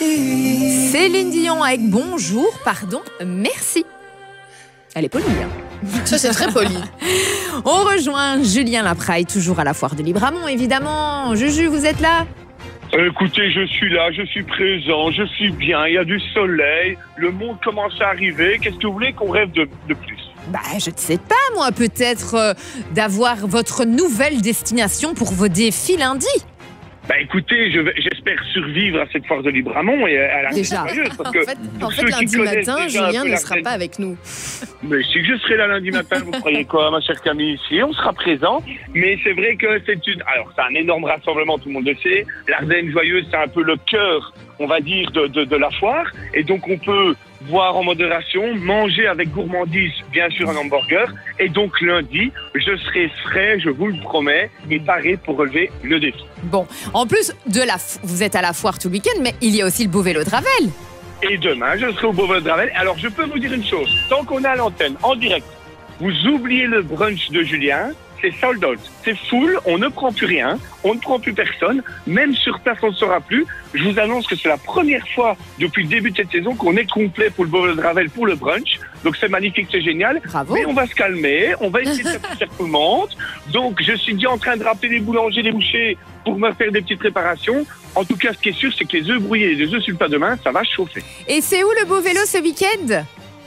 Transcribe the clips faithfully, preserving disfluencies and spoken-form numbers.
Céline Dion avec Bonjour, pardon, merci. Elle est polie, hein. Ça, c'est très poli. On rejoint Julien Lapraille, toujours à la foire de Libramont, évidemment. Juju, vous êtes là? Écoutez, je suis là, je suis présent, je suis bien, il y a du soleil, le monde commence à arriver. Qu'est-ce que vous voulez qu'on rêve de, de plus? Bah, je ne sais pas, moi, peut-être euh, d'avoir votre nouvelle destination pour vos défis lundi. Bah écoutez, je vais, j'espère survivre à cette foire de Libramont et à la Déjà, parce en que fait, en pour fait ceux qui lundi connaissent matin, déjà un Julien peu ne la sera scène- pas avec nous. Mais si je serai là lundi matin, vous croyez quoi, ma chère Camille? Ici, on sera présent. Mais c'est vrai que c'est une... Alors, c'est un énorme rassemblement, tout le monde le sait. L'Ardenne Joyeuse, c'est un peu le cœur, on va dire, de, de, de la foire. Et donc, on peut boire en modération, manger avec gourmandise, bien sûr, un hamburger. Et donc, lundi, je serai frais, je vous le promets, et paré pour relever le défi. Bon, en plus de la, f- vous êtes à la foire tout le week-end, mais il y a aussi le beau vélo de Ravel. Et demain, je serai au Beauvais de Ravel. Alors, je peux vous dire une chose. Tant qu'on est à l'antenne, en direct, vous oubliez le brunch de Julien, c'est sold out. C'est full, on ne prend plus rien, on ne prend plus personne. Même sur place, on ne saura plus. Je vous annonce que c'est la première fois depuis le début de cette saison qu'on est complet pour le Beauvais de Ravel pour le brunch. Donc, c'est magnifique, c'est génial. Bravo. Mais on va se calmer, on va essayer de satisfaire tout le monde. Donc, je suis déjà en train de rappeler les boulangers, les bouchers pour me faire des petites préparations. En tout cas, ce qui est sûr, c'est que les œufs brouillés et les œufs sur le pas de main, ça va chauffer. Et c'est où le beau vélo ce week-end?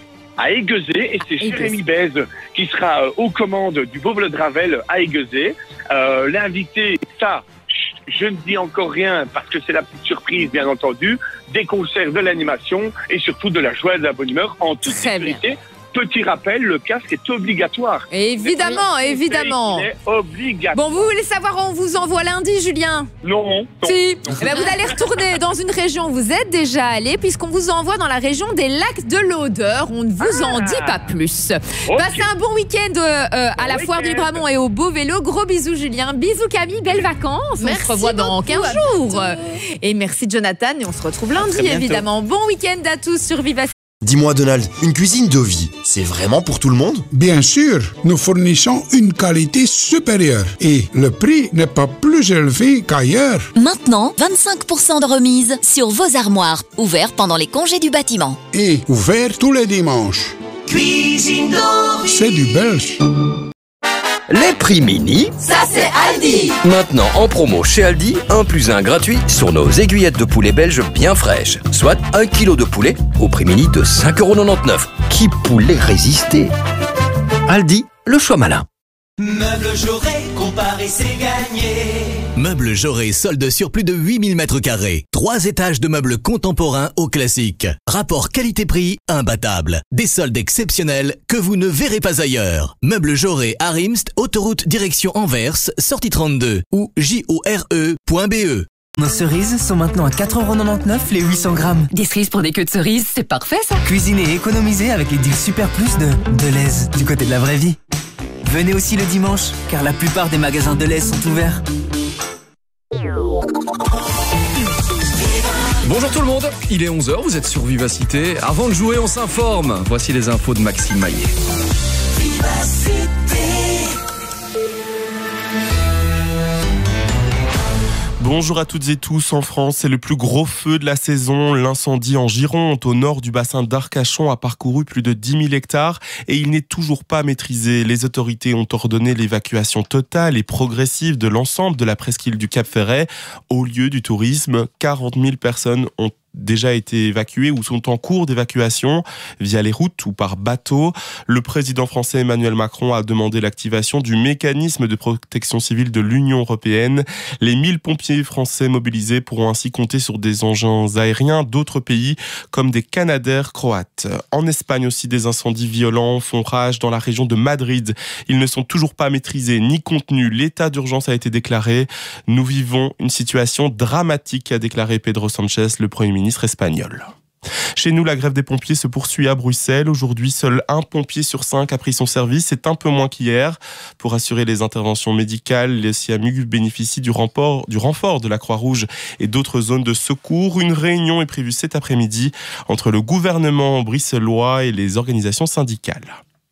À Aiguezé, et c'est Aiguezé. Jérémy Bèze qui sera euh, aux commandes du Beauvais de Ravel à Aiguezé. Euh, L'invité, ça, chut, je ne dis encore rien parce que c'est la petite surprise, bien entendu, des concerts, de l'animation et surtout de la joie et de la bonne humeur en toute Très bien. sécurité. Petit rappel, le casque est obligatoire. Évidemment, C'est un évidemment. conseil qui est obligatoire. Bon, vous voulez savoir où on vous envoie lundi, Julien? Non, non. Si. Eh ben, vous allez retourner dans une région où vous êtes déjà allé, puisqu'on vous envoie dans la région des lacs de l'Odeur. On ne vous en dit pas plus. Ok. Passez un bon week-end euh, euh, à la Bon foire du week-end. Libramont et au beau vélo. Gros bisous, Julien. Bisous, Camille. Belles vacances. Merci on se revoit dans beaucoup, quinze à jours. bientôt. Et merci, Jonathan. Et on se retrouve lundi, très bientôt. évidemment. Bon week-end à tous sur Viva. Dis-moi Donald, une cuisine Dovi, c'est vraiment pour tout le monde? Bien sûr, nous fournissons une qualité supérieure et le prix n'est pas plus élevé qu'ailleurs. Maintenant, vingt-cinq pour cent de remise sur vos armoires, ouverts pendant les congés du bâtiment. Et ouvert tous les dimanches. Cuisine Dovi. C'est du belge. Les prix mini, Ça c'est Aldi. maintenant en promo chez Aldi, un plus un gratuit sur nos aiguillettes de poulet belges bien fraîches. Soit un kilo de poulet au prix mini de cinq euros quatre-vingt-dix-neuf. Qui pourrait résister? Aldi, le choix malin. Meubles Jaurès, comparer c'est gagné. Meubles Jaurès solde sur plus de huit mille mètres carrés. Trois étages de meubles contemporains au classique. Rapport qualité-prix imbattable. Des soldes exceptionnels que vous ne verrez pas ailleurs. Meubles Jaurès à Rimst, autoroute direction Anvers, sortie trente-deux ou j o r e point b e. Nos cerises sont maintenant à quatre euros quatre-vingt-dix-neuf les huit cents grammes. Des cerises pour des queues de cerises, c'est parfait ça. Cuisinez et économisez avec les deals Super Plus de Deleuze, du côté de la vraie vie. Venez aussi le dimanche, car la plupart des magasins Deleuze sont ouverts. Bonjour tout le monde, il est onze heures, vous êtes sur Vivacité. Avant de jouer, on s'informe. Voici les infos de Maxime Maillet. Bonjour à toutes et tous. En France, c'est le plus gros feu de la saison. L'incendie en Gironde, au nord du bassin d'Arcachon, a parcouru plus de dix mille hectares et il n'est toujours pas maîtrisé. Les autorités ont ordonné l'évacuation totale et progressive de l'ensemble de la presqu'île du Cap-Ferret. Au lieu du tourisme, quarante mille personnes ont déjà été évacués ou sont en cours d'évacuation via les routes ou par bateau. Le président français Emmanuel Macron a demandé l'activation du mécanisme de protection civile de l'Union européenne. Les mille pompiers français mobilisés pourront ainsi compter sur des engins aériens d'autres pays comme des Canadair croates. En Espagne aussi, des incendies violents font rage dans la région de Madrid. Ils ne sont toujours pas maîtrisés ni contenus. L'état d'urgence a été déclaré. Nous vivons une situation dramatique, a déclaré Pedro Sánchez, le Premier ministre espagnol. Chez nous, la grève des pompiers se poursuit à Bruxelles. Aujourd'hui, seul un pompier sur cinq a pris son service. C'est un peu moins qu'hier. Pour assurer les interventions médicales, les SIAMU bénéficient du renfort, du renfort de la Croix-Rouge et d'autres zones de secours. Une réunion est prévue cet après-midi entre le gouvernement bruxellois et les organisations syndicales.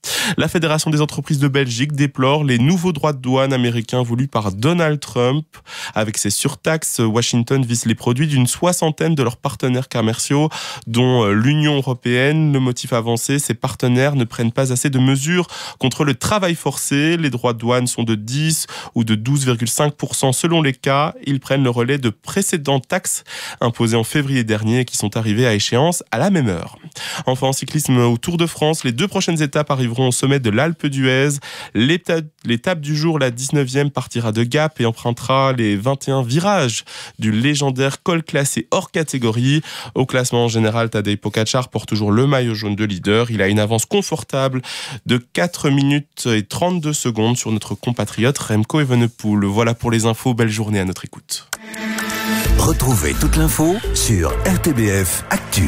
La Fédération des entreprises de Belgique déplore les nouveaux droits de douane américains voulus par Donald Trump. Avec ses surtaxes, Washington vise les produits d'une soixantaine de leurs partenaires commerciaux, dont l'Union européenne. Le motif avancé, ces partenaires ne prennent pas assez de mesures contre le travail forcé. Les droits de douane sont de dix ou de douze virgule cinq pour cent selon les cas. Ils prennent le relais de précédentes taxes imposées en février dernier et qui sont arrivées à échéance à la même heure. Enfin, en cyclisme au Tour de France, les deux prochaines étapes arriveront au sommet de l'Alpe d'Huez. L'étape, l'étape du jour, la dix-neuvième, partira de Gap et empruntera les vingt et un virages du légendaire col classé hors catégorie. Au classement général, Tadej Pogačar porte toujours le maillot jaune de leader. Il a une avance confortable de quatre minutes et trente-deux secondes sur notre compatriote Remco Evenepoel. Voilà pour les infos. Belle journée à notre écoute. Retrouvez toute l'info sur R T B F Actu.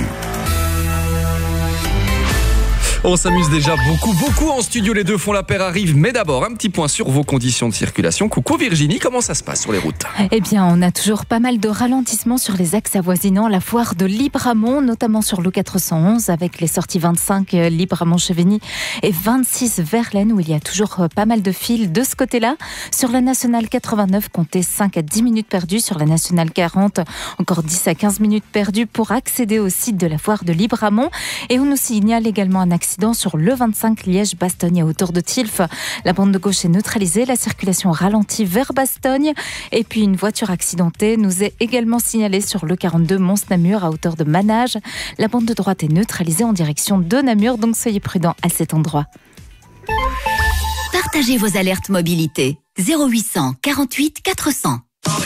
On s'amuse déjà beaucoup, beaucoup en studio. Les deux font la paire arrivent. Mais d'abord, un petit point sur vos conditions de circulation. Coucou Virginie, comment ça se passe sur les routes ? Eh bien, on a toujours pas mal de ralentissements sur les axes avoisinant la foire de Libramont, notamment sur l'O quatre cent onze, avec les sorties vingt-cinq Libramont-Chevigny et vingt-six Verlaine, où il y a toujours pas mal de files de ce côté-là. Sur la nationale quatre-vingt-neuf, comptez cinq à dix minutes perdues. Sur la nationale quarante, encore dix à quinze minutes perdues pour accéder au site de la foire de Libramont. Et on nous signale également un accident sur le vingt-cinq Liège-Bastogne à hauteur de Tilf. La bande de gauche est neutralisée, la circulation ralentit vers Bastogne. Et puis une voiture accidentée nous est également signalée sur le quarante-deux Mons-Namur à hauteur de Manage. La bande de droite est neutralisée en direction de Namur, donc soyez prudents à cet endroit. Partagez vos alertes mobilité. zéro huit cent quarante-huit quatre cents.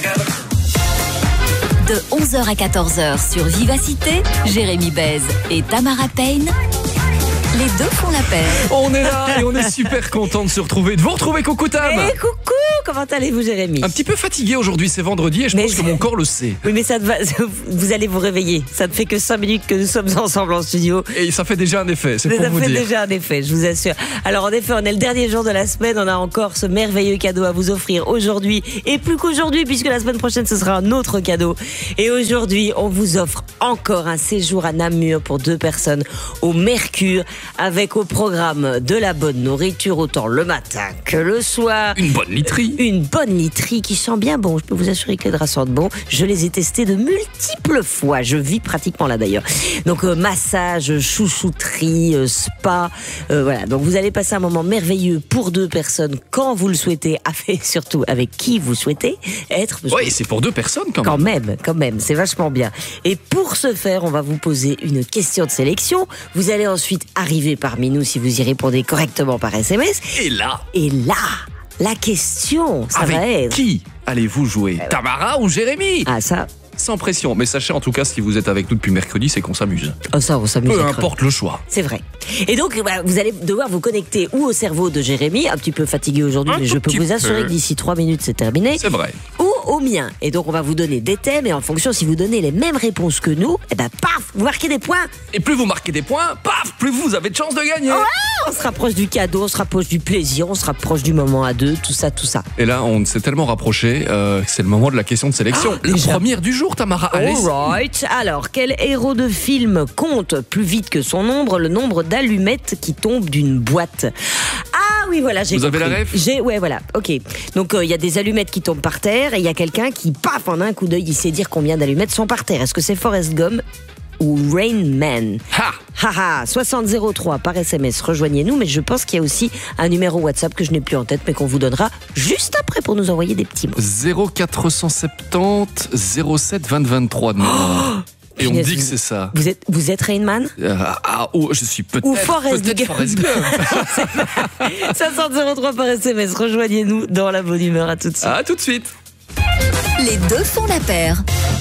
De onze heures à quatorze heures sur Vivacité, Jérémy Bèze et Tamara Payne. Les deux font la paire. On est là et on est super content de se retrouver, de vous retrouver. Coucou Tam. Et coucou, comment allez-vous Jérémy ? Un petit peu fatigué aujourd'hui, c'est vendredi et je mais pense que mon corps le sait. Oui mais ça te va, vous allez vous réveiller. Ça ne fait que cinq minutes que nous sommes ensemble en studio. Et ça fait déjà un effet, c'est pour ça vous dire. Ça fait déjà un effet, je vous assure. Alors en effet, on est le dernier jour de la semaine, on a encore ce merveilleux cadeau à vous offrir aujourd'hui. Et plus qu'aujourd'hui, puisque la semaine prochaine ce sera un autre cadeau. Et aujourd'hui, on vous offre encore un séjour à Namur pour deux personnes au Mercure, avec au programme de la bonne nourriture autant le matin que le soir. Une bonne literie. Une bonne literie qui sent bien bon. Je peux vous assurer que les draps sentent bon. Je les ai testés de multiples fois. Je vis pratiquement là d'ailleurs. Donc euh, massage, chouchouterie, euh, spa. Euh, voilà. Donc vous allez passer un moment merveilleux pour deux personnes quand vous le souhaitez, et surtout avec qui vous souhaitez être. Oui, c'est pour deux personnes quand même. Quand même, quand même. C'est vachement bien. Et pour ce faire, on va vous poser une question de sélection. Vous allez ensuite arriver parmi nous si vous y répondez correctement par S M S. Et là Et là la question, ça avec va être... qui allez-vous jouer ? Alors... Tamara ou Jérémy ? Ah ça... Sans pression, mais sachez en tout cas, si vous êtes avec nous depuis mercredi, c'est qu'on s'amuse. Oh ça, on s'amuse. Peu importe le choix. C'est vrai. Et donc, bah, vous allez devoir vous connecter ou au cerveau de Jérémy, un petit peu fatigué aujourd'hui, un mais je peux vous assurer peu. que d'ici trois minutes, c'est terminé. C'est vrai. Ou au mien. Et donc, on va vous donner des thèmes, et en fonction, si vous donnez les mêmes réponses que nous, et ben paf, vous marquez des points. Et plus vous marquez des points, paf, plus vous avez de chances de gagner. Ouais, on se rapproche du cadeau, on se rapproche du plaisir, on se rapproche du moment à deux, tout ça, tout ça. Et là, on s'est tellement rapproché, euh, c'est le moment de la question de sélection. Oh, la déjà. première du jour, Tamara. Allez. Right. Alors, quel héros de film compte plus vite que son ombre le nombre d'allumettes qui tombent d'une boîte ? Ah oui, voilà, j'ai Vous compris. avez la ref ? J'ai, ouais, voilà, ok. Donc, il euh, y a des allumettes qui tombent par terre et il y a quelqu'un qui, paf, en un coup d'œil, il sait dire combien d'allumettes sont par terre. Est-ce que c'est Forrest Gump ou Rain Man ? Ha Haha, soixante zéro trois par S M S, rejoignez-nous, mais je pense qu'il y a aussi un numéro WhatsApp que je n'ai plus en tête, mais qu'on vous donnera juste après pour nous envoyer des petits mots. zéro quatre cent soixante-dix zéro sept vingt vingt-trois de mémoire. Et on me dit que c'est ça. Vous êtes, vous êtes Rain Man ? euh, Ah, oh, je suis peut-être. Ou Forrest peut-être Gump. Forrest Gump. soixante zéro trois par S M S, rejoignez-nous dans la bonne humeur, à tout de suite. À tout de suite. Les deux font la paire.